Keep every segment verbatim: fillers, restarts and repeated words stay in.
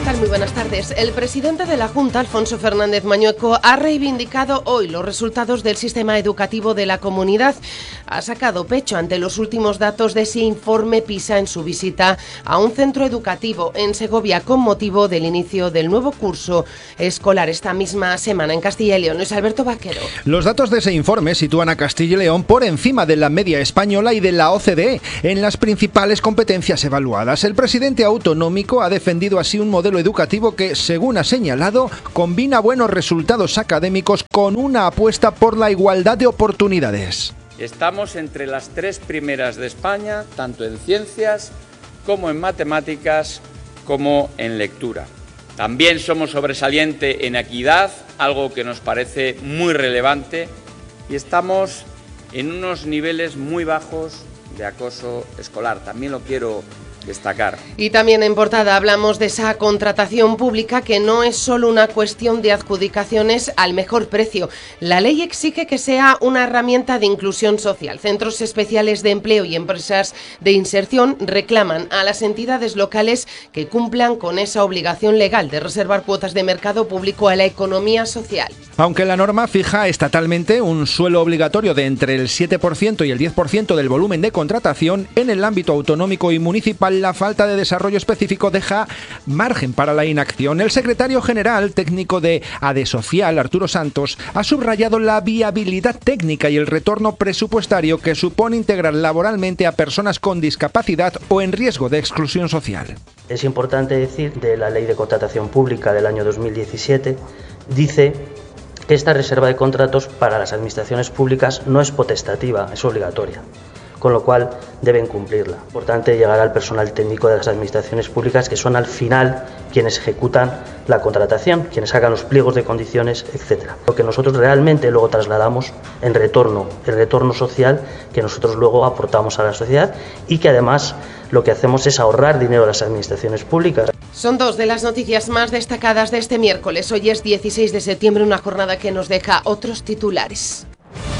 tal? Muy buenas tardes. El presidente de la Junta, Alfonso Fernández Mañueco, ha reivindicado hoy los resultados del sistema educativo de la comunidad. Ha sacado pecho ante los últimos datos de ese informe PISA en su visita a un centro educativo en Segovia con motivo del inicio del nuevo curso escolar esta misma semana en Castilla y León. Luis Alberto Vaquero. Los datos de ese informe sitúan a Castilla y León por encima de la media española y de la O C D E en las principales competencias evaluadas. El presidente autonómico ha defendido así un modelo educativo que, según ha señalado, combina buenos resultados académicos con una apuesta por la igualdad de oportunidades. Estamos entre las tres primeras de España, tanto en ciencias como en matemáticas, como en lectura. También somos sobresaliente en equidad, algo que nos parece muy relevante, y estamos en unos niveles muy bajos de acoso escolar. También lo quiero destacar. Y también en portada hablamos de esa contratación pública que no es solo una cuestión de adjudicaciones al mejor precio. La ley exige que sea una herramienta de inclusión social. Centros especiales de empleo y empresas de inserción reclaman a las entidades locales que cumplan con esa obligación legal de reservar cuotas de mercado público a la economía social. Aunque la norma fija estatalmente un suelo obligatorio de entre el siete por ciento y el diez por ciento del volumen de contratación, en el ámbito autonómico y municipal la falta de desarrollo específico deja margen para la inacción. El secretario general técnico de Adesocial, Arturo Santos, ha subrayado la viabilidad técnica y el retorno presupuestario que supone integrar laboralmente a personas con discapacidad o en riesgo de exclusión social. Es importante decir de la Ley de Contratación Pública del año dos mil diecisiete, dice que esta reserva de contratos para las administraciones públicas no es potestativa, es obligatoria, con lo cual deben cumplirla. Es importante llegar al personal técnico de las administraciones públicas, que son al final quienes ejecutan la contratación, quienes hagan los pliegos de condiciones, etcétera. Lo que nosotros realmente luego trasladamos en retorno, el retorno social que nosotros luego aportamos a la sociedad y que además lo que hacemos es ahorrar dinero a las administraciones públicas. Son dos de las noticias más destacadas de este miércoles. Hoy es dieciséis de septiembre, una jornada que nos deja otros titulares.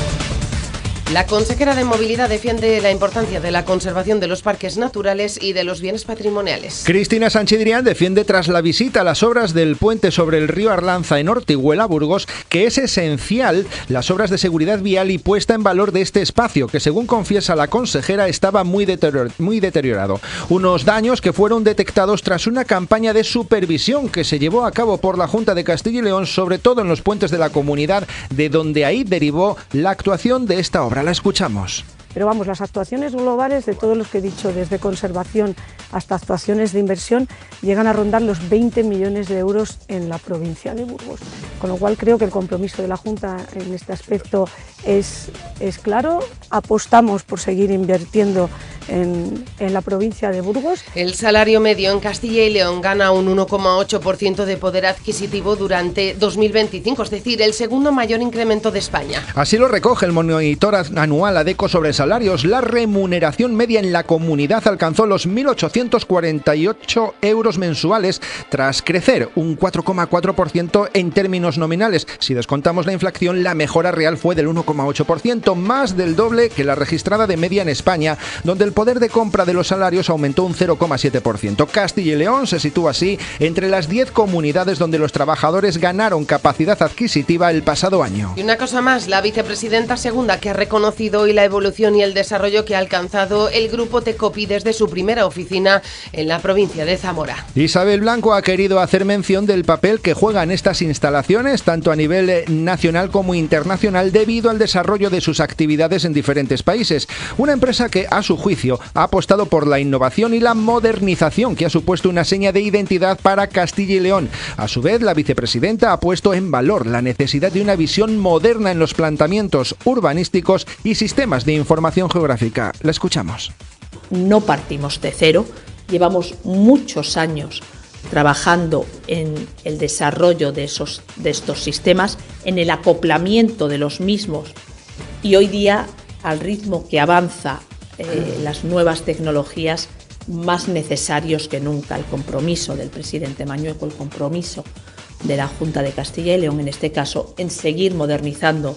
La consejera de Movilidad defiende la importancia de la conservación de los parques naturales y de los bienes patrimoniales. Cristina Sánchez Drien defiende tras la visita a las obras del puente sobre el río Arlanza en Ortiguela, Burgos, que es esencial las obras de seguridad vial y puesta en valor de este espacio, que según confiesa la consejera estaba muy, deterior- muy deteriorado. Unos daños que fueron detectados tras una campaña de supervisión que se llevó a cabo por la Junta de Castilla y León, sobre todo en los puentes de la comunidad, de donde ahí derivó la actuación de esta obra. La escuchamos. Pero vamos, las actuaciones globales de todos los que he dicho, desde conservación hasta actuaciones de inversión, llegan a rondar los veinte millones de euros en la provincia de Burgos. Con lo cual creo que el compromiso de la Junta en este aspecto es, es claro. Apostamos por seguir invirtiendo en, en la provincia de Burgos. El salario medio en Castilla y León gana un uno coma ocho por ciento de poder adquisitivo durante dos mil veinticinco, es decir, el segundo mayor incremento de España. Así lo recoge el monitor anual ADECO sobre salarios. La remuneración media en la comunidad alcanzó los mil ochocientos cuarenta y ocho euros mensuales, tras crecer un cuatro coma cuatro por ciento en términos nominales. Si descontamos la inflación, la mejora real fue del uno coma ocho por ciento, más del doble que la registrada de media en España, donde el poder de compra de los salarios aumentó un cero coma siete por ciento. Castilla y León se sitúa así entre las diez comunidades donde los trabajadores ganaron capacidad adquisitiva el pasado año. Y una cosa más, la vicepresidenta segunda, que ha reconocido hoy la evolución y el desarrollo que ha alcanzado el grupo Tecopi desde su primera oficina en la provincia de Zamora. Isabel Blanco ha querido hacer mención del papel que juegan estas instalaciones, tanto a nivel nacional como internacional, debido al desarrollo de sus actividades en diferentes países. Una empresa que, a su juicio, ha apostado por la innovación y la modernización, que ha supuesto una seña de identidad para Castilla y León. A su vez, la vicepresidenta ha puesto en valor la necesidad de una visión moderna en los planteamientos urbanísticos y sistemas de información geográfica. La escuchamos. No partimos de cero, llevamos muchos años trabajando en el desarrollo de, esos, de estos sistemas, en el acoplamiento de los mismos, y hoy día, al ritmo que avanza eh, las nuevas tecnologías, más necesarios que nunca. El compromiso del presidente Mañueco, el compromiso de la Junta de Castilla y León, en este caso, en seguir modernizando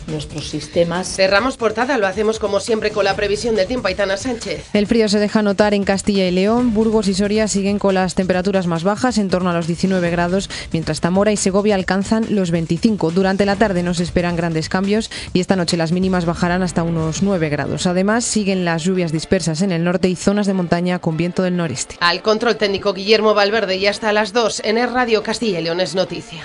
nuestros sistemas. Cerramos portada, lo hacemos como siempre con la previsión del tiempo. Aitana Sánchez. El frío se deja notar en Castilla y León. Burgos y Soria siguen con las temperaturas más bajas, en torno a los diecinueve grados, mientras Zamora y Segovia alcanzan los veinticinco. Durante la tarde no se esperan grandes cambios y esta noche las mínimas bajarán hasta unos nueve grados. Además, siguen las lluvias dispersas en el norte y zonas de montaña con viento del noreste. Al control técnico Guillermo Valverde, y hasta las dos en Es Radio Castilla y León es noticia.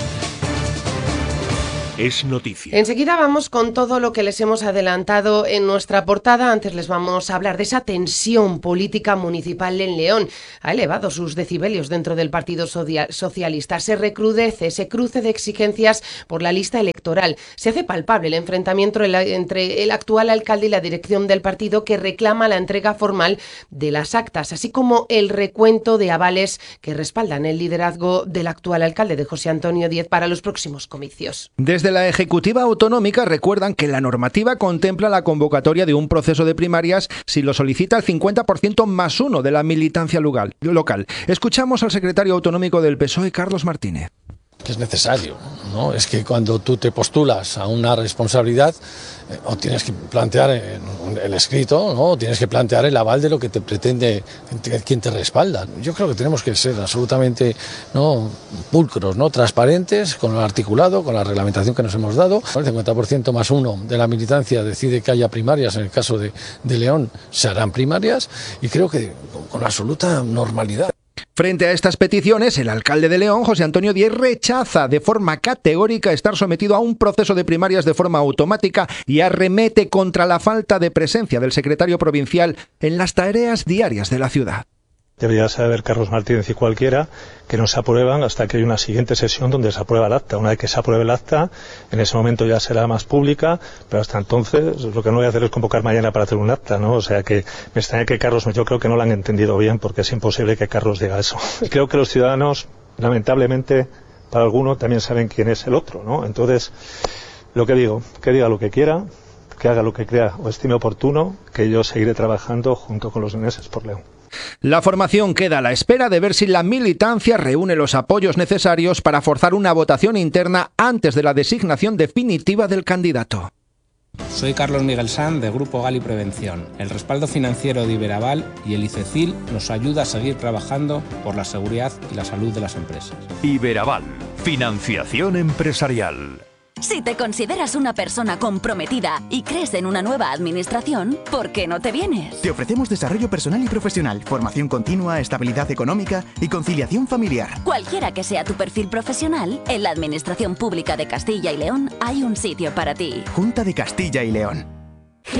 Es noticia. Enseguida vamos con todo lo que les hemos adelantado en nuestra portada. Antes les vamos a hablar de esa tensión política municipal en León. Ha elevado sus decibelios dentro del Partido Socialista. Se recrudece ese cruce de exigencias por la lista electoral. Se hace palpable el enfrentamiento entre el actual alcalde y la dirección del partido, que reclama la entrega formal de las actas, así como el recuento de avales que respaldan el liderazgo del actual alcalde, de José Antonio Díez, para los próximos comicios. Desde la Ejecutiva Autonómica recuerdan que la normativa contempla la convocatoria de un proceso de primarias si lo solicita el cincuenta por ciento más uno de la militancia local. Escuchamos al secretario autonómico del P S O E, Carlos Martínez. Que es necesario, ¿no? Es que cuando tú te postulas a una responsabilidad, eh, o tienes que plantear el escrito, ¿no? O tienes que plantear el aval de lo que te pretende, quien te respalda. Yo creo que tenemos que ser absolutamente, ¿no?, pulcros, ¿no?, transparentes con el articulado, con la reglamentación que nos hemos dado. El cincuenta por ciento más uno de la militancia decide que haya primarias. En el caso de, de León se harán primarias, y creo que con absoluta normalidad. Frente a estas peticiones, el alcalde de León, José Antonio Díez, rechaza de forma categórica estar sometido a un proceso de primarias de forma automática y arremete contra la falta de presencia del secretario provincial en las tareas diarias de la ciudad. Debería saber Carlos Martínez y cualquiera que no se aprueban hasta que hay una siguiente sesión donde se aprueba el acta. Una vez que se apruebe el acta, en ese momento ya será más pública, pero hasta entonces lo que no voy a hacer es convocar mañana para hacer un acta, ¿no? O sea que me extraña que Carlos, yo creo que no lo han entendido bien, porque es imposible que Carlos diga eso. Creo que los ciudadanos, lamentablemente, para algunos también saben quién es el otro, ¿no? Entonces, lo que digo, que diga lo que quiera, que haga lo que crea o estime oportuno, que yo seguiré trabajando junto con los leoneses por León. La formación queda a la espera de ver si la militancia reúne los apoyos necesarios para forzar una votación interna antes de la designación definitiva del candidato. Soy Carlos Miguel Sanz, de Grupo Gali Prevención. El respaldo financiero de Iberaval y el ICECIL nos ayuda a seguir trabajando por la seguridad y la salud de las empresas. Iberaval, financiación empresarial. Si te consideras una persona comprometida y crees en una nueva administración, ¿por qué no te vienes? Te ofrecemos desarrollo personal y profesional, formación continua, estabilidad económica y conciliación familiar. Cualquiera que sea tu perfil profesional, en la Administración Pública de Castilla y León hay un sitio para ti. Junta de Castilla y León.